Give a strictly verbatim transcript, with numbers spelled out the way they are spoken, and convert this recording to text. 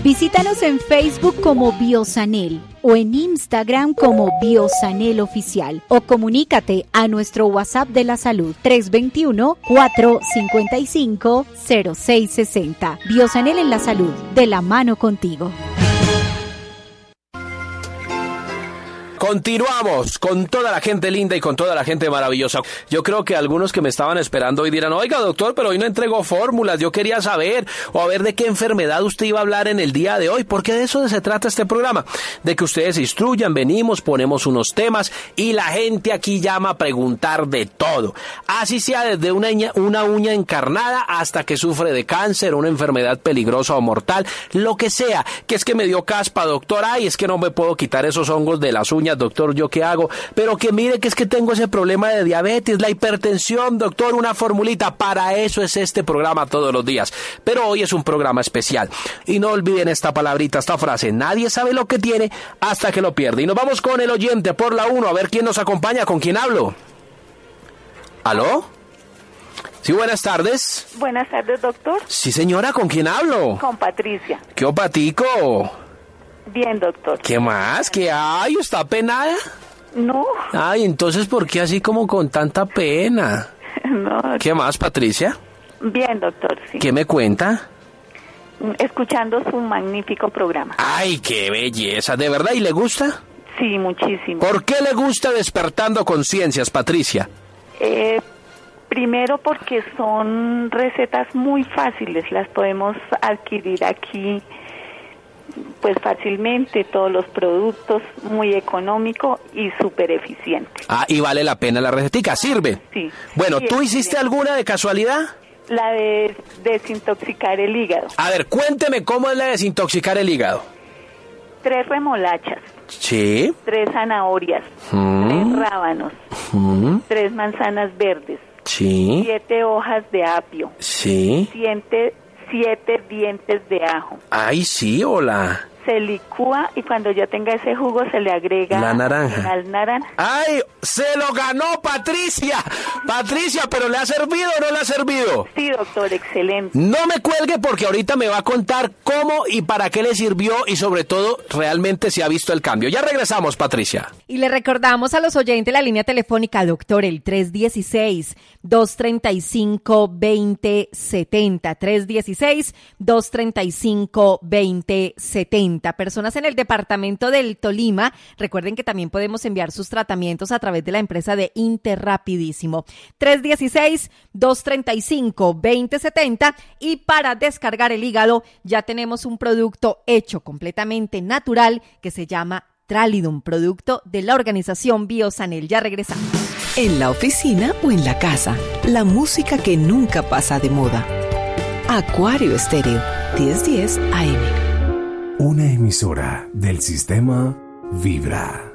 Visítanos en Facebook como Biosanel o en Instagram como Biosanel Oficial o comunícate a nuestro WhatsApp de la salud tres dos uno, cuatro cinco cinco, cero seis seis cero. Biosanel en la salud, de la mano contigo. Continuamos con toda la gente linda y con toda la gente maravillosa. Yo creo que algunos que me estaban esperando hoy dirán, oiga doctor, pero hoy no entregó fórmulas, yo quería saber o a ver de qué enfermedad usted iba a hablar en el día de hoy, porque de eso se trata este programa, de que ustedes se instruyan, venimos, ponemos unos temas y la gente aquí llama a preguntar de todo, así sea desde una uña, una uña encarnada hasta que sufre de cáncer, una enfermedad peligrosa o mortal, lo que sea, que es que me dio caspa, doctor, ay, es que no me puedo quitar esos hongos de las uñas, doctor, ¿yo qué hago? Pero que mire que es que tengo ese problema de diabetes, la hipertensión, doctor, una formulita. Para eso es este programa todos los días. Pero hoy es un programa especial. Y no olviden esta palabrita, esta frase. Nadie sabe lo que tiene hasta que lo pierde. Y nos vamos con el oyente por la uno, a ver quién nos acompaña, con quién hablo. ¿Aló? Sí, buenas tardes. Buenas tardes, doctor. Sí, señora, ¿con quién hablo? Con Patricia. ¿Qué opatico? Bien, doctor. ¿Qué más? ¿Qué hay? ¿Está penada? No. Ay, entonces, ¿por qué así como con tanta pena? No. ¿Qué más, Patricia? Bien, doctor, sí. ¿Qué me cuenta? Escuchando su magnífico programa. Ay, qué belleza, ¿de verdad? ¿Y le gusta? Sí, muchísimo. ¿Por qué le gusta Despertando Conciencias, Patricia? Eh, primero porque son recetas muy fáciles, las podemos adquirir aquí pues fácilmente, todos los productos, muy económico y súper eficiente. Ah, y vale la pena la recetica, ¿sirve? Sí. Bueno, sí, ¿tú hiciste alguna de casualidad? La de desintoxicar el hígado. A ver, cuénteme cómo es la de desintoxicar el hígado. Tres remolachas. Sí. Tres zanahorias. Mm. Tres rábanos. Mm. Tres manzanas verdes. Sí. Siete hojas de apio. Sí. Siete, siete dientes de ajo. Ay, sí, hola. Se licúa y cuando ya tenga ese jugo se le agrega la naranja. La naranja. ¡Ay! ¡Se lo ganó Patricia! Patricia, ¿pero le ha servido o no le ha servido? Sí, doctor, excelente. No me cuelgue porque ahorita me va a contar cómo y para qué le sirvió y sobre todo realmente se ha visto el cambio. Ya regresamos, Patricia. Y le recordamos a los oyentes la línea telefónica, doctor, el tres uno seis, dos tres cinco, dos cero siete cero. tres uno seis, dos tres cinco, dos cero siete cero. Personas en el departamento del Tolima, recuerden que también podemos enviar sus tratamientos a través de la empresa de Interrapidísimo. tres uno seis, dos tres cinco, dos cero siete cero. Y para descargar el hígado ya tenemos un producto hecho completamente natural que se llama Tralidum, producto de la organización Biosanel. Ya regresamos. En la oficina o en la casa, la música que nunca pasa de moda. Acuario Estéreo, diez diez A M. Una emisora del sistema Vibra.